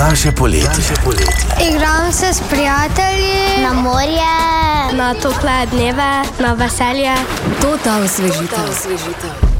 Naše poletje. Igram se s prijatelji, na morje, na tople dneve, na veselje. To ta osvežitev.